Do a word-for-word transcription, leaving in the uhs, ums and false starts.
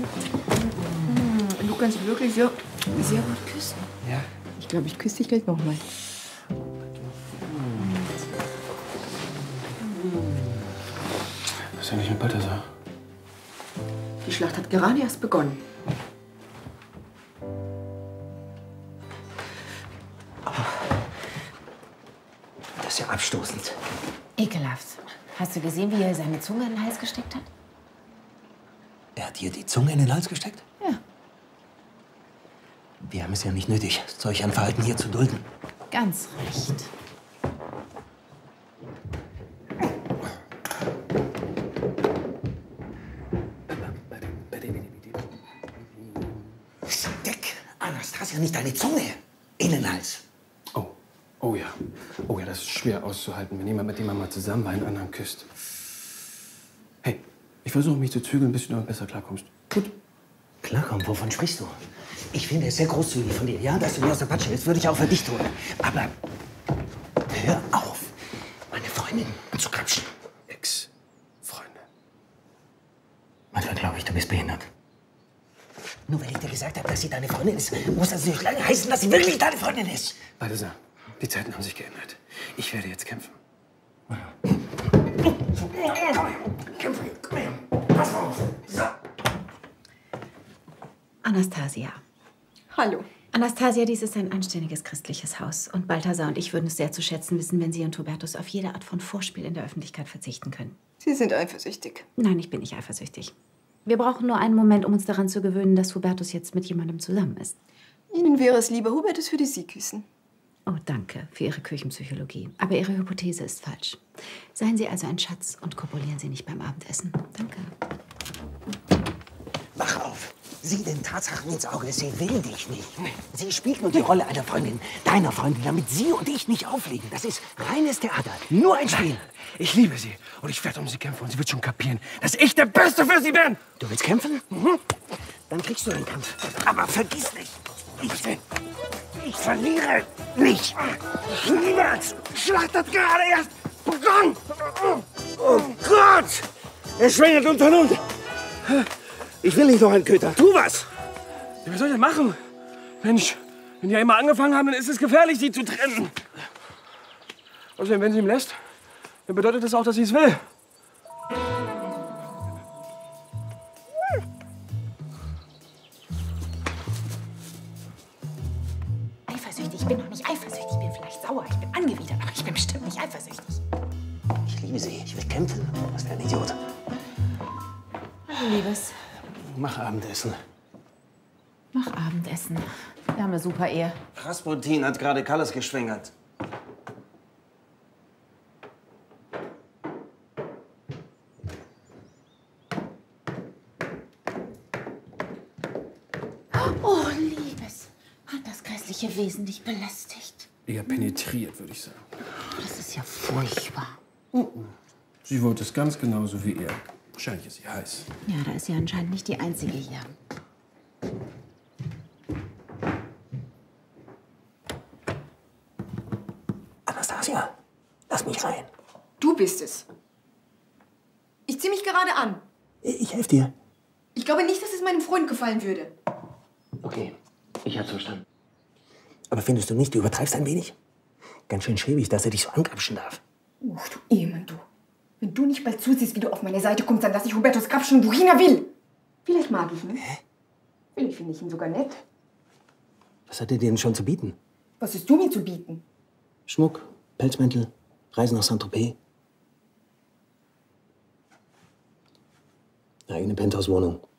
Du kannst wirklich sehr, sehr gut küssen. Ja. Ich glaube, ich küsse dich gleich nochmal. Was ist eigentlich mit Balthasar? Die Schlacht hat gerade erst begonnen. Das ist ja abstoßend. Ekelhaft. Hast du gesehen, wie er seine Zunge in den Hals gesteckt hat? Er hat dir die Zunge in den Hals gesteckt? Ja. Wir haben es ja nicht nötig, solch ein Verhalten hier zu dulden. Ganz recht. Steck, Anastasia, nicht deine Zunge in den Hals. Oh, oh ja. Oh ja, das ist schwer auszuhalten, wenn jemand, mit dem man mal zusammen war, einen anderen küsst. Hey, ich versuche mich zu zügeln, bis du damit besser klarkommst. Gut? Klarkommen, wovon sprichst du? Ich finde es sehr großzügig von dir, ja, dass du mir aus der Patsche hilfst, würde ich auch für dich tun. Aber hör auf, meine Freundin zu krapschen. Ex-Freundin. Manchmal glaube ich, du bist behindert. Nur weil ich dir gesagt habe, dass sie deine Freundin ist, muss das nicht lange heißen, dass sie wirklich deine Freundin ist. Balthasar, die Zeiten haben sich geändert. Ich werde jetzt kämpfen. Kämpfen, komm her. Pass auf. So. Anastasia. Hallo. Anastasia, dies ist ein anständiges christliches Haus. Und Balthasar und ich würden es sehr zu schätzen wissen, wenn Sie und Hubertus auf jede Art von Vorspiel in der Öffentlichkeit verzichten können. Sie sind eifersüchtig. Nein, ich bin nicht eifersüchtig. Wir brauchen nur einen Moment, um uns daran zu gewöhnen, dass Hubertus jetzt mit jemandem zusammen ist. Ihnen wäre es lieber, Hubertus würde Sie küssen. Oh, danke für Ihre Küchenpsychologie. Aber Ihre Hypothese ist falsch. Seien Sie also ein Schatz und kopulieren Sie nicht beim Abendessen. Danke. Wach auf. Sieh den Tatsachen ins Auge. Sie will dich nicht. Sie spielt nur die Rolle einer Freundin, deiner Freundin, damit sie und ich nicht auflegen. Das ist reines Theater. Nur ein Spiel. Ich liebe sie und ich werde um sie kämpfen und sie wird schon kapieren, dass ich der Beste für sie bin. Du willst kämpfen? Mhm. Dann kriegst du den Kampf. Aber vergiss nicht, ich will. Ich verliere nicht. Niemals. Schlacht hat gerade erst begonnen. Oh Gott! Er schwängert unter uns. Ich will nicht noch einen Köter. Tu was! Ja, was soll ich denn machen? Mensch, wenn die ja immer angefangen haben, dann ist es gefährlich, sie zu trennen. Außerdem, wenn sie ihm lässt, dann bedeutet das auch, dass sie es will. Eifersüchtig? Ich bin doch nicht eifersüchtig. Ich bin vielleicht sauer, ich bin angewidert, aber ich bin bestimmt nicht eifersüchtig. Ich liebe sie. Ich will kämpfen. Was für ein Idiot. Hallo, Liebes. Mach Abendessen. Mach Abendessen. Wir haben eine super Ehe. Rasputin hat gerade Kalles geschwängert. Oh, Liebes. Hat das grässliche Wesen dich belästigt? Eher penetriert, würde ich sagen. Das ist ja furchtbar. Sie wollte es ganz genauso wie er. Wahrscheinlich ist sie heiß. Ja, da ist sie anscheinend nicht die Einzige hier. Anastasia, lass mich rein. Du bist es. Ich zieh mich gerade an. Ich helfe dir. Ich glaube nicht, dass es meinem Freund gefallen würde. Okay, ich hab's verstanden. Aber findest du nicht, du übertreibst ein wenig? Ganz schön schäbig, dass er dich so angrapschen darf. Uch, du Ehemann, du. Wenn du nicht bald zusiehst, wie du auf meine Seite kommst, dann lass ich Hubertus krapschen, wohin er will. Vielleicht mag ich ihn. Hä? Vielleicht finde ich ihn sogar nett. Was hat er dir denn schon zu bieten? Was hast du mir zu bieten? Schmuck, Pelzmäntel, Reisen nach Saint-Tropez. Eine eigene Penthouse-Wohnung.